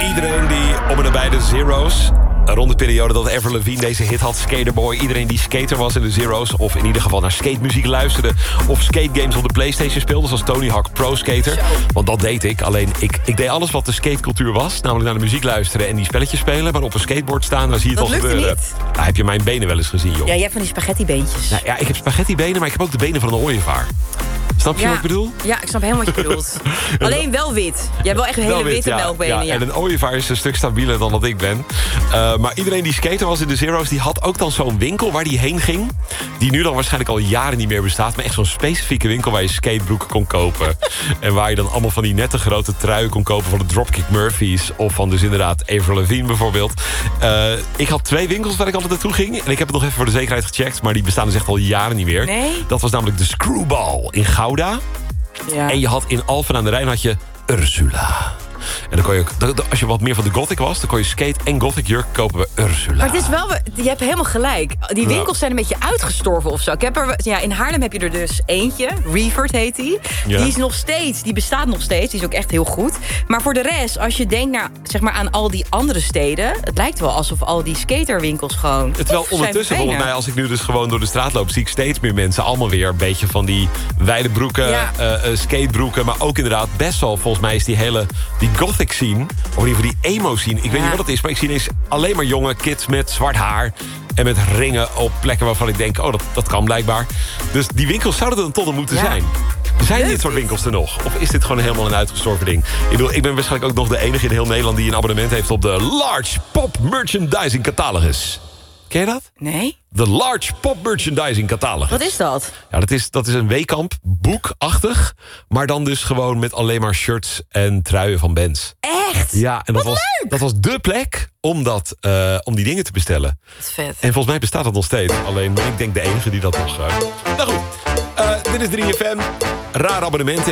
Iedereen die om en nabij de Zero's, rond de periode dat Avril Lavigne deze hit had, Skaterboy. Iedereen die skater was in de Zero's, of in ieder geval naar skatemuziek luisterde, of skategames op de PlayStation speelde, zoals Tony Hawk Pro Skater. Want dat deed ik. Alleen ik deed alles wat de skatecultuur was, namelijk naar de muziek luisteren en die spelletjes spelen, maar op een skateboard staan, dan zie je het al gebeuren. Nou, heb je mijn benen wel eens gezien, joh? Ja, jij hebt van die spaghettibeentjes. Nou, ja, ik heb spaghettibenen, maar ik heb ook de benen van een ooievaar. Snap je wat ik bedoel? Ja, ik snap helemaal wat je bedoelt. Alleen wel wit. Je hebt wel echt een hele witte melkbenen. Ja. En een ooievaar is een stuk stabieler dan dat ik ben. Maar iedereen die skater was in de Zero's, die had ook dan zo'n winkel waar die heen ging. Die nu dan waarschijnlijk al jaren niet meer bestaat. Maar echt zo'n specifieke winkel waar je skatebroeken kon kopen. En waar je dan allemaal van die nette grote truien kon kopen van de Dropkick Murphys. Of van dus inderdaad Avril Lavigne bijvoorbeeld. Ik had 2 winkels waar ik altijd naartoe ging. En ik heb het nog even voor de zekerheid gecheckt. Maar die bestaan dus echt al jaren niet meer. Nee? Dat was namelijk de Screwball in Gouda. Ja. En je had in Alphen aan de Rijn had je Ursula. En dan kon je ook, als je wat meer van de gothic was, dan kon je skate en gothic jurk kopen bij Ursula. Maar het is wel, je hebt helemaal gelijk. Die winkels zijn een beetje uitgestorven of zo. In Haarlem heb je er dus eentje, Reeford heet die. Ja. Die is nog steeds, die bestaat nog steeds. Die is ook echt heel goed. Maar voor de rest, als je denkt naar, zeg maar, aan al die andere steden, het lijkt wel alsof al die skaterwinkels gewoon. Terwijl ondertussen, volgens mij, als ik nu dus gewoon door de straat loop, zie ik steeds meer mensen allemaal weer een beetje van die wijde broeken, skatebroeken, maar ook inderdaad best wel, volgens mij is die gothic scene, of in ieder geval die emo scene, ik weet niet wat het is, maar ik zie ineens alleen maar jonge kids met zwart haar en met ringen op plekken waarvan ik denk, oh, dat kan blijkbaar. Dus die winkels zouden er dan toch moeten zijn. Zijn dit soort winkels er nog? Of is dit gewoon helemaal een uitgestorven ding? Ik bedoel, ik ben waarschijnlijk ook nog de enige in heel Nederland die een abonnement heeft op de Large Pop Merchandising Catalogus. Ken je dat? Nee. De Large Pop Merchandising Catalogus. Wat is dat? Ja, dat is een Weekamp, boekachtig, maar dan dus gewoon met alleen maar shirts en truien van bands. Echt? Ja, en dat was dé plek om die dingen te bestellen. Wat vet. En volgens mij bestaat dat nog steeds. Alleen ben ik denk de enige die dat nog... Nou goed, dit is 3FM. Raar abonnement.